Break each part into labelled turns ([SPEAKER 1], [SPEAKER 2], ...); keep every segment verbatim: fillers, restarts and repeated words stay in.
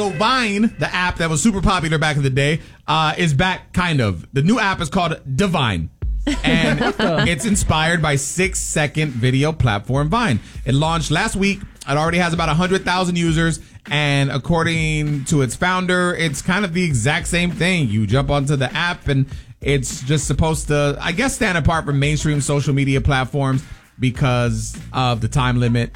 [SPEAKER 1] So Vine, the app that was super popular back in the day, uh, is back, kind of. The new app is called Divine. And it's inspired by six-second video platform Vine. It launched last week. It already has about one hundred thousand users. And according to its founder, it's kind of the exact same thing. You jump onto the app, and it's just supposed to, I guess, stand apart from mainstream social media platforms because of the time limit.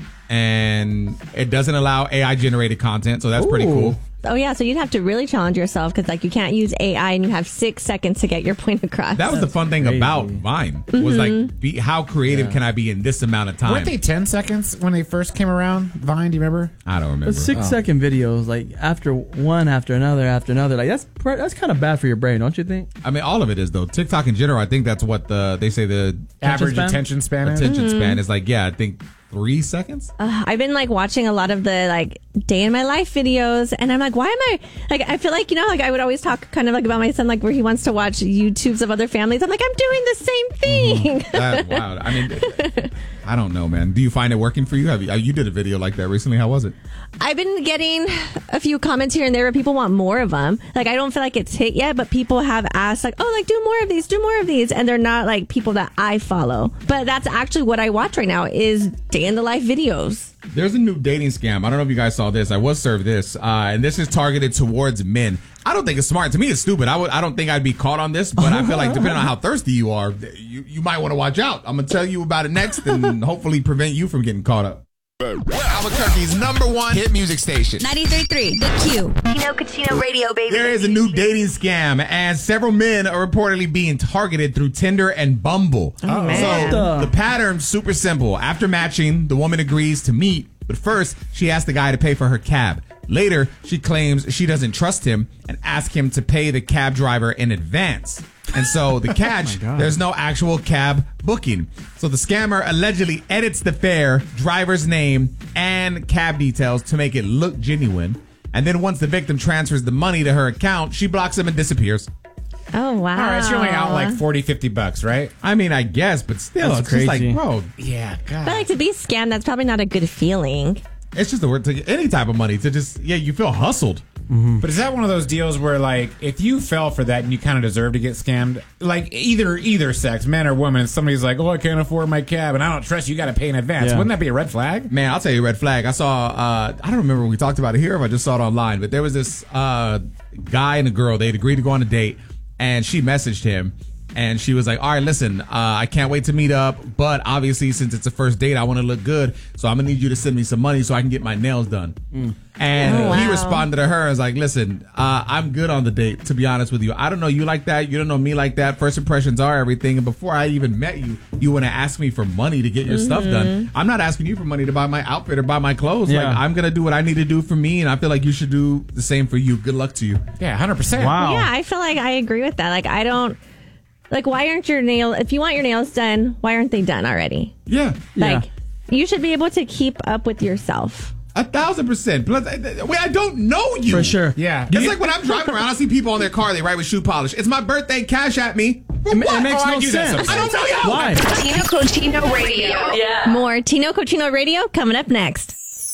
[SPEAKER 1] And it doesn't allow A I-generated content, so that's Ooh. pretty cool.
[SPEAKER 2] Oh, yeah, so you'd have to really challenge yourself because, like, you can't use A I and you have six seconds to get your point across.
[SPEAKER 1] That was
[SPEAKER 2] That's
[SPEAKER 1] the fun thing
[SPEAKER 3] crazy.
[SPEAKER 1] about Vine. Was mm-hmm. like, be, how creative yeah. can I be in this amount of time?
[SPEAKER 4] Weren't they ten seconds when they first came around, Vine? Do you remember?
[SPEAKER 1] I don't remember.
[SPEAKER 3] The six-second oh. videos, like, after one, after another, after another. Like, that's that's kind of bad for your brain, don't you think?
[SPEAKER 1] I mean, all of it is, though. TikTok in general, I think that's what the they say the...
[SPEAKER 4] Average attention span,
[SPEAKER 1] attention
[SPEAKER 4] is?
[SPEAKER 1] span mm-hmm. is like, yeah, I think... Three seconds?
[SPEAKER 2] Uh, I've been like watching a lot of the like day in my life videos, and I'm like, why am I like? I feel like you know, like I would always talk kind of like about my son, like where he wants to watch YouTubes of other families. I'm like, I'm doing the same thing.
[SPEAKER 1] Mm-hmm. That's wild. I mean, I don't know, man. Do you find it working for you? Have you? You did a video like that recently. How was it?
[SPEAKER 2] I've been getting a few comments here and there where people want more of them. Like I don't feel like it's hit yet, but people have asked like, oh, like do more of these, do more of these, and they're not like people that I follow. But that's actually what I watch right now is day in the life videos.
[SPEAKER 1] There's a new dating scam. I don't know if you guys saw this. I was served this, uh, and this is targeted towards men. I don't think it's smart. To me, it's stupid. I would. I don't think I'd be caught on this, but I feel like depending on how thirsty you are, you, you might want to watch out. I'm gonna tell you about it next, and hopefully prevent you from getting caught up. Albuquerque's number one hit music station.
[SPEAKER 5] ninety-three point three, The Q.
[SPEAKER 6] Tino Cucino Radio, baby.
[SPEAKER 1] There is a new dating scam, and several men are reportedly being targeted through Tinder and Bumble.
[SPEAKER 2] Oh, man.
[SPEAKER 1] So the pattern's super simple. After matching, the woman agrees to meet, but first she asks the guy to pay for her cab. Later, she claims she doesn't trust him and asks him to pay the cab driver in advance. And so the catch, oh there's no actual cab booking. So the scammer allegedly edits the fare, driver's name, and cab details to make it look genuine. And then once the victim transfers the money to her account, she blocks him and disappears.
[SPEAKER 2] Oh, wow.
[SPEAKER 4] All right, so you're only out like forty, fifty bucks, right?
[SPEAKER 1] I mean, I guess, but still,
[SPEAKER 3] That's
[SPEAKER 1] it's
[SPEAKER 3] crazy.
[SPEAKER 1] just like, bro.
[SPEAKER 4] Yeah, God.
[SPEAKER 2] But like to be scammed, that's probably not a good feeling.
[SPEAKER 1] It's just the word to get any type of money to just, yeah, you feel hustled.
[SPEAKER 4] Mm-hmm. But is that one of those deals where, like, if you fell for that and you kind of deserve to get scammed, like either either sex, men or women, and somebody's like, oh, I can't afford my cab and I don't trust you, you got to pay in advance. Yeah. Wouldn't that be a red flag?
[SPEAKER 1] Man, I'll tell you a red flag. I saw, uh, I don't remember if we talked about it here or if I just saw it online, but there was this uh, guy and a girl. They'd agreed to go on a date, and she messaged him. And she was like, all right, listen, uh, I can't wait to meet up. But obviously, since it's a first date, I want to look good. So I'm going to need you to send me some money so I can get my nails done. Mm. And oh, wow. he responded to her as like, listen, uh, I'm good on the date, to be honest with you. I don't know you like that. You don't know me like that. First impressions are everything. And before I even met you, you want to ask me for money to get your mm-hmm. stuff done. I'm not asking you for money to buy my outfit or buy my clothes. Yeah. Like, I'm going to do what I need to do for me. And I feel like you should do the same for you. Good luck to you.
[SPEAKER 4] Yeah, one hundred percent.
[SPEAKER 3] Wow.
[SPEAKER 2] Yeah, I feel like I agree with that. Like, I don't... Like, why aren't your nails, if you want your nails done, why aren't they done already?
[SPEAKER 1] Yeah.
[SPEAKER 2] Like,
[SPEAKER 3] yeah.
[SPEAKER 2] you should be able to keep up with yourself.
[SPEAKER 1] A thousand percent. Plus, wait, I don't know you.
[SPEAKER 3] For sure.
[SPEAKER 4] Yeah.
[SPEAKER 1] It's like when I'm driving around, I see people on their car, they write with shoe polish. It's my birthday, cash at me.
[SPEAKER 3] It, it makes
[SPEAKER 4] oh,
[SPEAKER 3] no
[SPEAKER 4] I
[SPEAKER 3] sense.
[SPEAKER 1] I don't know you.
[SPEAKER 3] Why?
[SPEAKER 6] Tino Cucino Radio. Yeah.
[SPEAKER 2] More Tino Cucino Radio coming up next.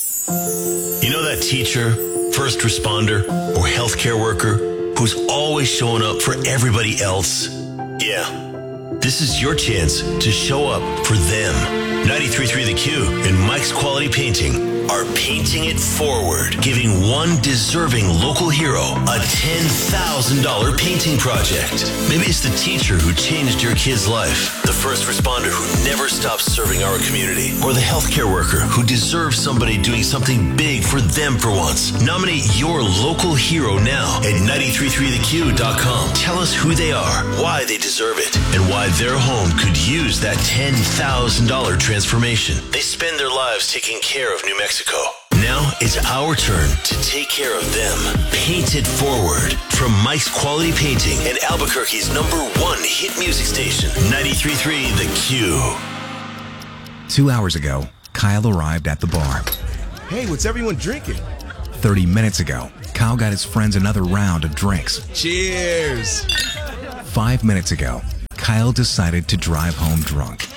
[SPEAKER 7] You know that teacher, first responder, or healthcare worker who's always showing up for everybody else? Yeah. This is your chance to show up for them. ninety-three point three The Q and Mike's Quality Painting are painting it forward, giving one deserving local hero a ten thousand dollars painting project. Maybe it's the teacher who changed your kid's life, the first responder who never stops serving our community, or the healthcare worker who deserves somebody doing something big for them for once. Nominate your local hero now at nine three three the q dot com. Tell us who they are, why they deserve it, and why their home could use that ten thousand dollars transformation. They spend their lives taking care of New Mexico. Now it's our turn to take care of them. Paint it forward. From Mike's Quality Painting and Albuquerque's number one hit music station, ninety-three point three The Q.
[SPEAKER 8] Two hours ago, Kyle arrived at the bar.
[SPEAKER 9] Hey, what's everyone drinking?
[SPEAKER 8] Thirty minutes ago, Kyle got his friends another round of drinks.
[SPEAKER 9] Cheers!
[SPEAKER 8] Five minutes ago, Kyle decided to drive home drunk.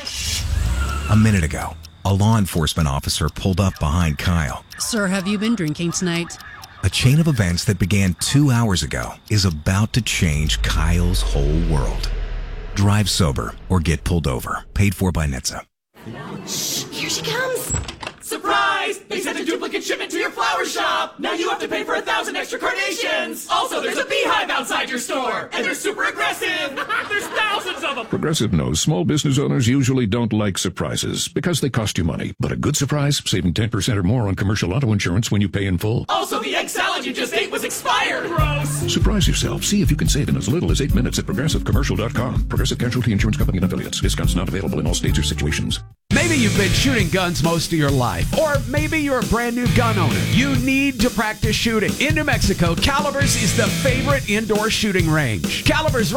[SPEAKER 8] A minute ago, a law enforcement officer pulled up behind Kyle.
[SPEAKER 10] Sir, have you been drinking tonight?
[SPEAKER 8] A chain of events that began two hours ago is about to change Kyle's whole world. Drive sober or get pulled over. Paid for by N H T S A.
[SPEAKER 6] Shh, here she comes.
[SPEAKER 5] Surprise! They sent a duplicate shipment to your flower shop! Now you have to pay for a thousand extra carnations! Also, there's a beehive outside your store! And they're super aggressive! There's thousands of them!
[SPEAKER 10] Progressive knows small business owners usually don't like surprises because they cost you money. But a good surprise, saving ten percent or more on commercial auto insurance when you pay in full.
[SPEAKER 5] Also, the egg salad you just ate was expired! Gross!
[SPEAKER 10] Surprise yourself. See if you can save in as little as eight minutes at progressive commercial dot com. Progressive Casualty Insurance Company and affiliates. Discounts not available in all states or situations.
[SPEAKER 11] Maybe you've been shooting guns most of your life, or maybe you're a brand new gun owner. You need to practice shooting. In New Mexico, Calibers is the favorite indoor shooting range. Calibers